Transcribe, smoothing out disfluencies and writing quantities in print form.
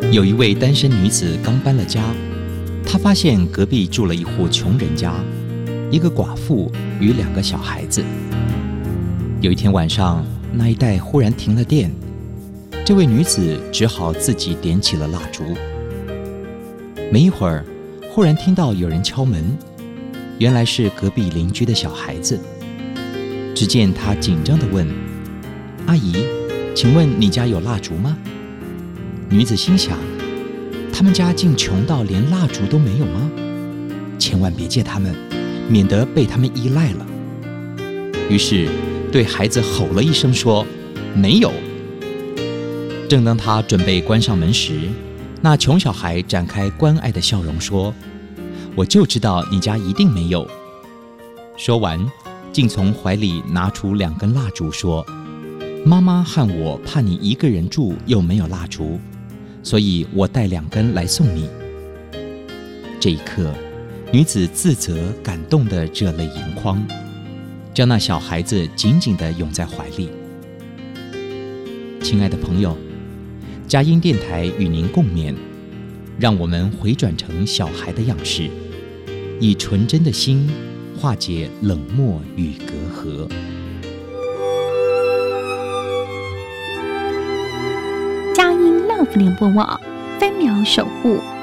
有一位单身女子刚搬了家，她发现隔壁住了一户穷人家，一个寡妇与2个小孩子。有一天晚上，那一带忽然停了电，这位女子只好自己点起了蜡烛。没一会儿，忽然听到有人敲门，原来是隔壁邻居的小孩子。只见她紧张地问：“阿姨，请问你家有蜡烛吗？”女子心想，他们家竟穷到连蜡烛都没有吗？千万别借他们，免得被他们依赖了。于是对孩子吼了一声说：“没有。”正当他准备关上门时，那穷小孩展开关爱的笑容说：“我就知道你家一定没有。”说完，竟从怀里拿出2根蜡烛说：“妈妈和我怕你一个人住又没有蜡烛，所以我带2根来送你。”这一刻，女子自责感动得热泪盈眶，将那小孩子紧紧地拥在怀里。亲爱的朋友，佳音电台与您共勉，让我们回转成小孩的样式，以纯真的心化解冷漠与隔阂。 佳音乐福联播网，分秒守护